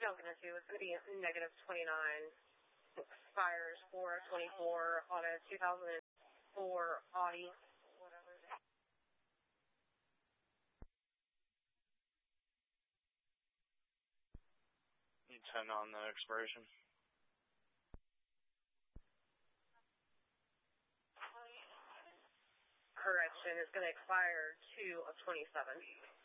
Duncan into, it's going to be negative 29. Expires 4/24 on a 2004 Audi. Whatever. You turn on the expiration. Correction, it's going to expire 2/27.